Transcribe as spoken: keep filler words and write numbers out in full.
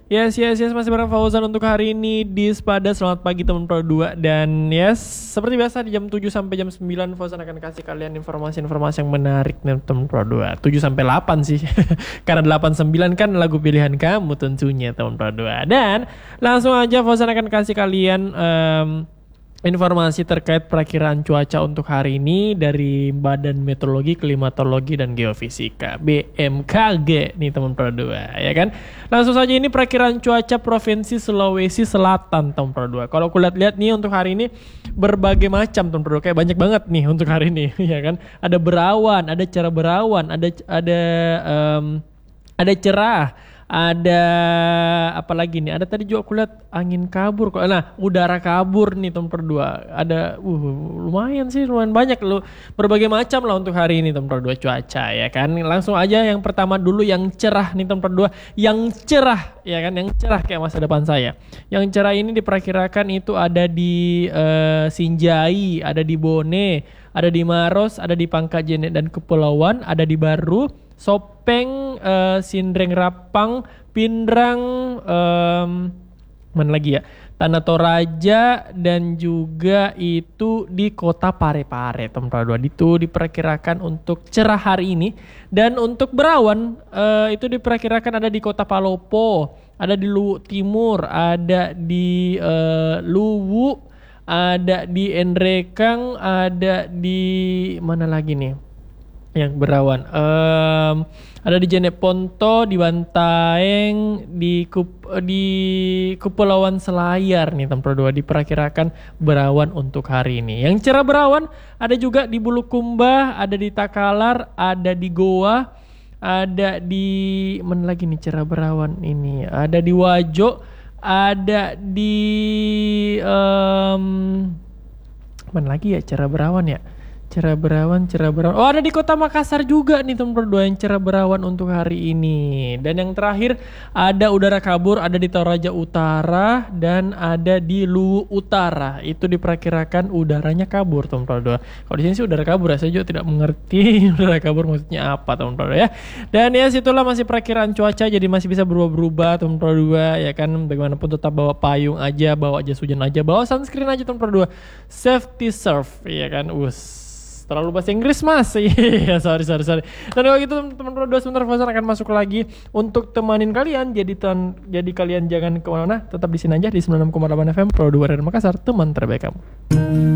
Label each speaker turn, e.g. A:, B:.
A: Yes, yes, yes, masih bareng Fauzan untuk hari ini di Spada. Selamat pagi teman Pro dua. Dan yes, seperti biasa di jam tujuh sampai jam sembilan Fauzan akan kasih kalian informasi-informasi yang menarik nih teman Pro dua. tujuh sampai delapan sih. Karena delapan sembilan kan lagu pilihan kamu tentunya teman Pro dua. Dan langsung aja Fauzan akan kasih kalian um, informasi terkait perakiraan cuaca untuk hari ini dari Badan Meteorologi, Klimatologi dan Geofisika B M K G nih teman Pro dua, ya kan. Langsung saja ini perakiraan cuaca Provinsi Sulawesi Selatan teman Pro dua. Kalau aku lihat-lihat nih untuk hari ini berbagai macam teman Pro dua, kayak banyak banget nih untuk hari ini ya kan. Ada berawan, ada cerah berawan, ada ada um, ada cerah. Ada apa lagi nih? Ada tadi juga aku lihat angin kabur kok. Nah, udara kabur nih teman Pro dua. Ada uh, lumayan sih, lumayan banyak loh. Berbagai macam lah untuk hari ini teman Pro dua cuaca ya kan. Langsung aja yang pertama dulu yang cerah nih teman Pro dua. Yang cerah ya kan, yang cerah kayak masa depan saya. Yang cerah ini diperkirakan itu ada di uh, Sinjai, ada di Bone, ada di Maros, ada di Pangkajenet dan Kepulauan, ada di Baru, Sopeng, uh, Sindreng Rapang, Pindrang, um, mana lagi ya? Tanah Toraja dan juga itu di Kota Parepare teman Pro dua. Itu diperkirakan untuk cerah hari ini. Dan untuk berawan uh, itu diperkirakan ada di Kota Palopo, ada di Luwu Timur, ada di uh, Luwu, ada di Enrekang, ada di mana lagi nih yang berawan, um, ada di Jeneponto, di Bantaeng, di Kup, di Kepulauan Selayar nih teman Pro dua diperkirakan berawan untuk hari ini. Yang cerah berawan ada juga di Bulukumba, ada di Takalar, ada di Goa, ada di mana lagi nih cerah berawan ini, ada di Wajo, ada di um, mana lagi ya cerah berawan ya? Cerah berawan, cerah berawan. Oh, ada di Kota Makassar juga nih teman Pro dua yang cerah berawan untuk hari ini. Dan yang terakhir ada udara kabur, ada di Toraja Utara dan ada di Luwu Utara. Itu diperkirakan udaranya kabur teman Pro dua. Kalau di sini sih udara kabur ya, saya juga tidak mengerti udara kabur maksudnya apa teman Pro dua ya. Dan ya situlah masih perakiraan cuaca, jadi masih bisa berubah-berubah teman Pro dua ya kan. Bagaimanapun tetap bawa payung aja, bawa jas hujan aja, bawa sunscreen aja teman Pro dua. Safety surf ya kan. Us. Terlalu bahasa Inggris mas. Iya sorry sorry sorry. Dan kalau gitu teman-teman Pro dua sebentar Fauzan akan masuk lagi untuk temanin kalian. Jadi ten, jadi kalian jangan kemana-mana, tetap di sini aja di sembilan puluh enam koma delapan F M Pro dua dari Makassar, teman terbaik kamu.